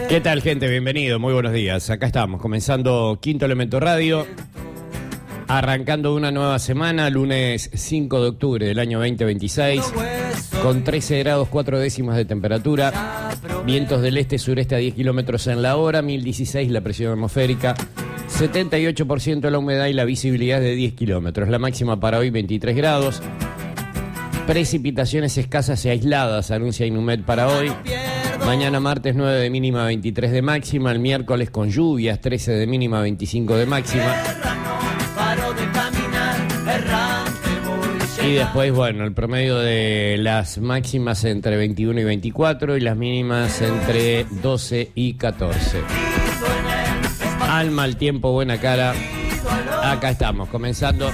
¿Qué tal, gente? Bienvenido, muy buenos días. Acá estamos, comenzando Quinto Elemento Radio, arrancando una nueva semana, lunes 5 de octubre del año 2026, con 13 grados 4 décimas de temperatura, vientos del este-sureste a 10 kilómetros en la hora, 1016 la presión atmosférica, 78% la humedad y la visibilidad de 10 kilómetros. La máxima para hoy 23 grados, precipitaciones escasas y aisladas, anuncia Inumet para hoy. Mañana martes 9 de mínima, 23 de máxima. El miércoles con lluvias, 13 de mínima, 25 de máxima. Y después, bueno, el promedio de las máximas entre 21 y 24 y las mínimas entre 12 y 14. Al mal tiempo, buena cara. Acá estamos, comenzando.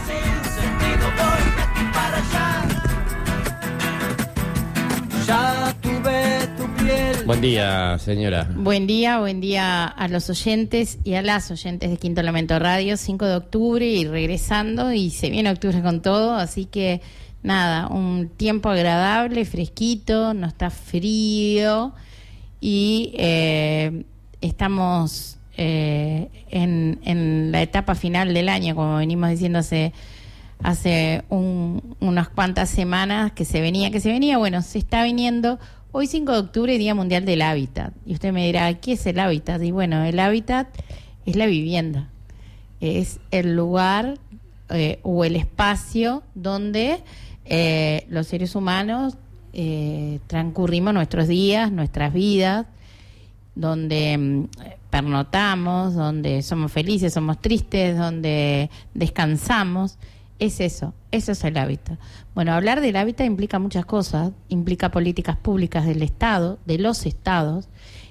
Buen día, señora. Buen día a los oyentes y a las oyentes de Quinto Elemento Radio. 5 de octubre y regresando, y se viene octubre con todo, así que nada, un tiempo agradable, fresquito, no está frío y estamos en la etapa final del año, como venimos diciendo hace unas cuantas semanas que se venía, bueno, se está viniendo. Hoy 5 de octubre, Día Mundial del Hábitat. Y usted me dirá, ¿qué es el hábitat? Y bueno, el hábitat es la vivienda. Es el lugar o el espacio donde los seres humanos transcurrimos nuestros días, nuestras vidas, donde pernotamos, donde somos felices, somos tristes, donde descansamos. Es eso es el hábitat. Bueno, hablar del hábitat implica muchas cosas, implica políticas públicas del Estado, de los estados,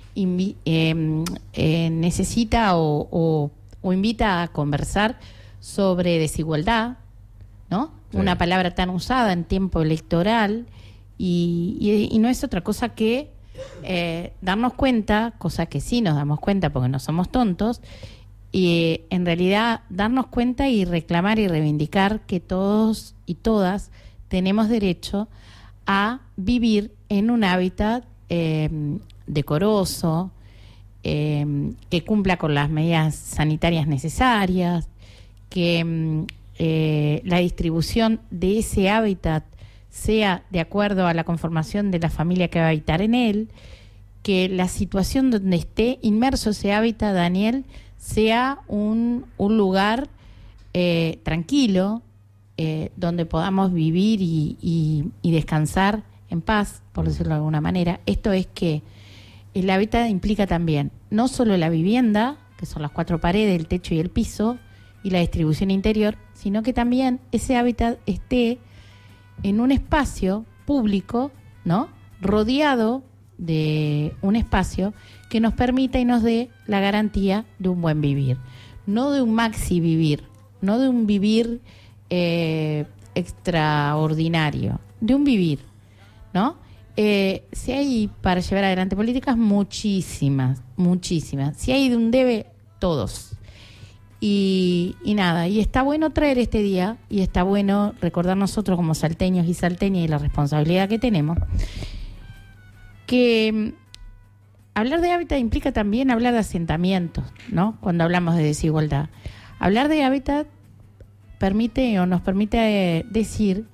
necesita o invita a conversar sobre desigualdad, ¿no? Sí. Una palabra tan usada en tiempo electoral y no es otra cosa que darnos cuenta, cosa que sí nos damos cuenta porque no somos tontos, y en realidad darnos cuenta y reclamar y reivindicar que todos y todas tenemos derecho a vivir en un hábitat decoroso, que cumpla con las medidas sanitarias necesarias, que la distribución de ese hábitat sea de acuerdo a la conformación de la familia que va a habitar en él, que la situación donde esté inmerso ese hábitat, Daniel, sea un lugar tranquilo, donde podamos vivir y descansar en paz, por decirlo de alguna manera. Esto es que el hábitat implica también no solo la vivienda, que son las 4 paredes, el techo y el piso, y la distribución interior, sino que también ese hábitat esté en un espacio público, ¿no?, rodeado de un espacio que nos permita y nos dé la garantía de un buen vivir, no de un maxi vivir, no de un vivir extraordinario, de un vivir, ¿no? Si hay para llevar adelante políticas, muchísimas. Si hay de un debe, todos. Y nada, y está bueno traer este día, y está bueno recordar nosotros como salteños y salteñas y la responsabilidad que tenemos, que hablar de hábitat implica también hablar de asentamientos, ¿no? Cuando hablamos de desigualdad. Hablar de hábitat nos permite decir